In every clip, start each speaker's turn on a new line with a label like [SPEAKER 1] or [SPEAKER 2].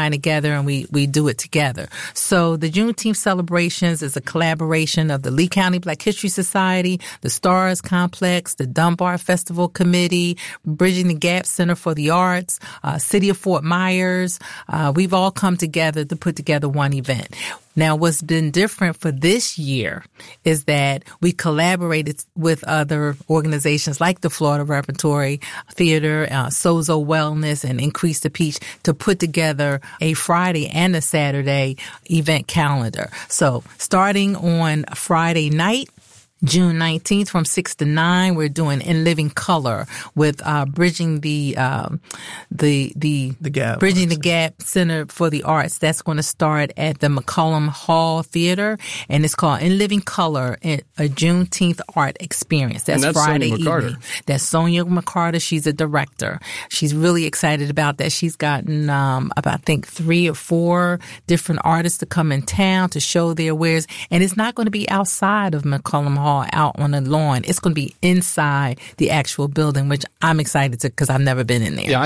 [SPEAKER 1] mind together and we do it together. So the Juneteenth celebrations is a collaboration of the Lee County Black History Society, the Stars Complex, the Dunbar Festival Committee, Bridging the Gap Center for the Arts, City of Fort Myers. We've all come together to put together one event. Now, what's been different for this year is that we collaborated with other organizations like the Florida Repertory Theater, Sozo Wellness, and Increase the Peach to put together a Friday and a Saturday event calendar. So starting on Friday night, June 19th from 6 to 9, we're doing In Living Color with Bridging the Gap. Bridging the Gap Center for the Arts. That's going to start at the McCollum Hall Theater, and it's called In Living Color, a Juneteenth art experience. That's Friday evening. That's Sonia McCarter. She's a director. She's really excited about that. She's gotten about, I think, 3 or 4 different artists to come in town to show their wares, and it's not going to be outside of McCollum Hall out on the lawn. It's going to be inside the actual building, which I'm excited to because I've never been in there.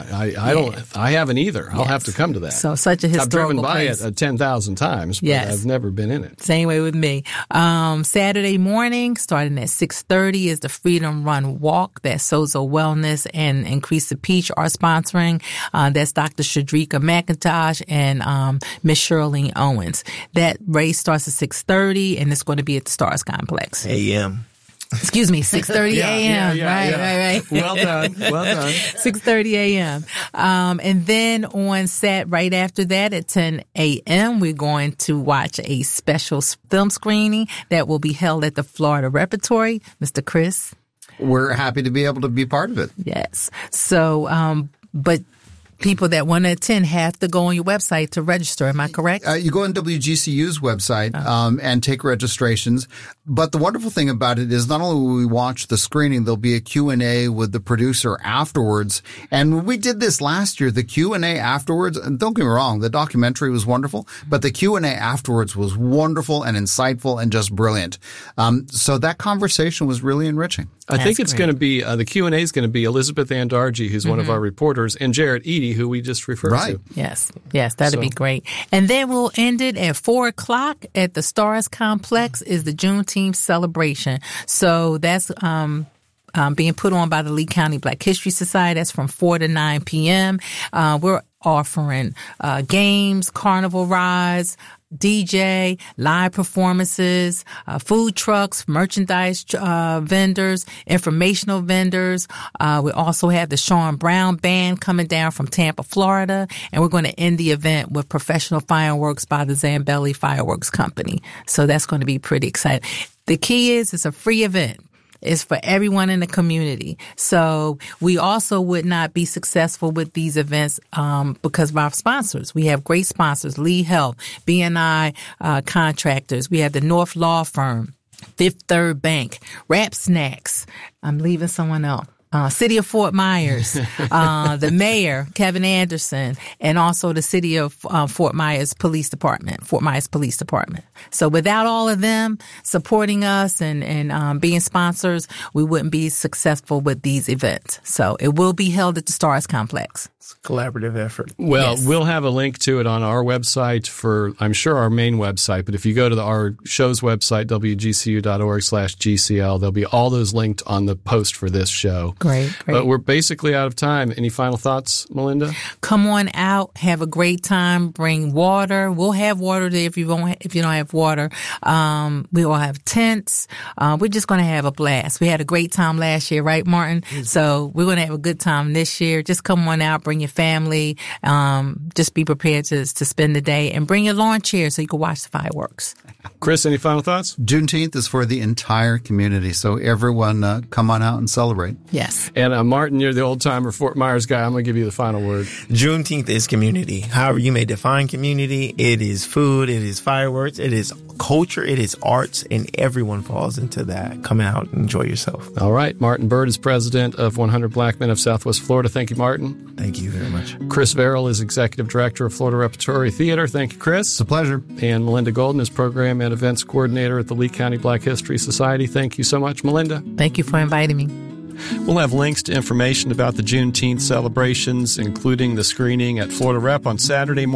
[SPEAKER 2] I haven't either. I'll have to come to that.
[SPEAKER 1] So such a historical place.
[SPEAKER 2] I've driven by it 10,000 times, but I've never been in it.
[SPEAKER 1] Same way with me. Saturday morning, starting at 6:30, is the Freedom Run Walk that Sozo Wellness and Increase the Peach are sponsoring. That's Dr. Shadrika McIntosh and Miss Shirley Owens. That race starts at 6:30, and it's going to be at the Stars Complex.
[SPEAKER 3] A.M.
[SPEAKER 1] Excuse me, 6:30 a.m. Right.
[SPEAKER 3] Well done.
[SPEAKER 1] 6:30 a.m. And then right after that at 10 a.m., we're going to watch a special film screening that will be held at the Florida Repertory. Mr. Chris?
[SPEAKER 4] We're happy to be able to be part of it.
[SPEAKER 1] Yes. So, but people that want to attend have to go on your website to register. Am I correct?
[SPEAKER 4] You go on WGCU's website and take registrations. But the wonderful thing about it is not only will we watch the screening, there'll be a Q&A with the producer afterwards. And when we did this last year, the Q&A afterwards, and don't get me wrong, the documentary was wonderful, but the Q&A afterwards was wonderful and insightful and just brilliant. So that conversation was really enriching.
[SPEAKER 2] I think it's going to be, the Q&A is going to be Elizabeth Andarji, who's one of our reporters, and Jarrett Eady, who we just referred to.
[SPEAKER 1] Yes, that'd be great. And then we'll end it at 4 o'clock at the Stars Complex is the Juneteenth celebration. So that's being put on by the Lee County Black History Society. That's from 4 to 9 p.m. We're offering games, carnival rides, DJ, live performances, food trucks, merchandise vendors, informational vendors. We also have the Sean Brown Band coming down from Tampa, Florida, and we're going to end the event with professional fireworks by the Zambelli Fireworks Company. So that's going to be pretty exciting. The key is it's a free event. It's for everyone in the community. So we also would not be successful with these events because of our sponsors. We have great sponsors, Lee Health, BNI Contractors. We have the North Law Firm, Fifth Third Bank, Rap Snacks. I'm leaving someone else. City of Fort Myers, the mayor, Kevin Anderson, and also the city of Fort Myers Police Department. So without all of them supporting us and being sponsors, we wouldn't be successful with these events. So it will be held at the Stars Complex.
[SPEAKER 3] It's a collaborative effort.
[SPEAKER 2] Well, we'll have a link to it on our website for, I'm sure, our main website. But if you go to our show's website, wgcu.org/GCL, there'll be all those linked on the post for this show.
[SPEAKER 1] Great.
[SPEAKER 2] But we're basically out of time. Any final thoughts, Melinda?
[SPEAKER 1] Come on out, have a great time. Bring water. We'll have water there if you don't have water. We will have tents. We're just going to have a blast. We had a great time last year, right, Martin? So we're going to have a good time this year. Just come on out, bring your family. Just be prepared to spend the day and bring your lawn chair so you can watch the fireworks.
[SPEAKER 2] Chris, any final thoughts?
[SPEAKER 4] Juneteenth is for the entire community, so everyone come on out and celebrate.
[SPEAKER 1] Yes.
[SPEAKER 2] And Martin, you're the old-timer Fort Myers guy. I'm going to give you the final word.
[SPEAKER 3] Juneteenth is community. However you may define community, it is food, it is fireworks, it is culture, it is arts, and everyone falls into that. Come out and enjoy yourself.
[SPEAKER 2] All right. Martin Bird is president of 100 Black Men of Southwest Florida. Thank you, Martin.
[SPEAKER 3] Thank you very much.
[SPEAKER 2] Chris Verrill is executive director of Florida Repertory Theater. Thank you, Chris.
[SPEAKER 4] It's a pleasure.
[SPEAKER 2] And Melinda Golden is program and events coordinator at the Lee County Black History Society. Thank you so much, Melinda.
[SPEAKER 1] Thank you for inviting me.
[SPEAKER 2] We'll have links to information about the Juneteenth celebrations, including the screening at Florida Rep on Saturday morning.